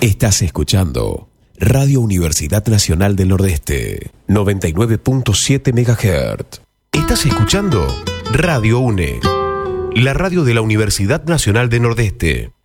Estás escuchando Radio Universidad Nacional del Nordeste, 99.7 MHz. Estás escuchando Radio UNE, la radio de la Universidad Nacional del Nordeste.